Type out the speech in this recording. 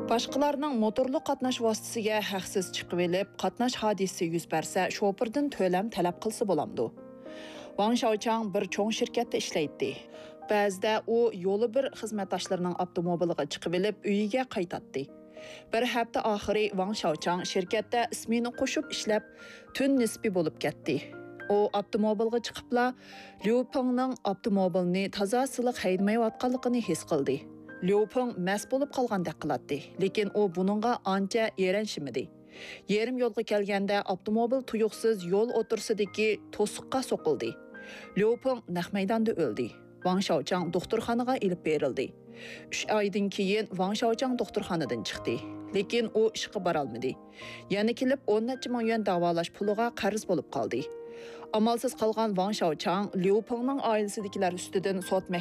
Boshqalarning motorli qatnash vositasiga haqsiz chiqib elib, qatnash hodisasi yuz bersa, shoferdan to'lam talab qilsa bo'lamdi. Wang Xiaochang bir cho'ng shirkatda ishlaydi. Ba'zida u yo'li bir xizmatdoshlarining avtomobiliga chiqib elib, uyiga qaytadi. Bir hafta oxiri Wang Xiaochang shirkatda ismini qo'shib ishlab, tun nisbi bo'lib ketdi. U avtomobilga chiqibla Liu Pengning avtomobilni toza siliq haydmayotganligini his qildi. Liu Peng mas bo'lib qolgandek qiladi, lekin u buningga ancha eranishmadi. Yerim yo'lga kelganda avtomobil tuyuqsiz yo'l o'tirsidagi to'siqqa so'qildi. Liu Peng naq maydonda o'ldi. Wang Xiaochang doktorxonaga ilib berildi. 3 oydan keyin Wang Xiaochang doktorxonadan chiqdi, lekin u ishga bora olmadi. Yana kelib 10 necha ming yuan davolash puliga qarz bo'lib qoldi. Amalsiz qolgan Wang Xiaochang Liu Pengning oilasidagilar ustidan sud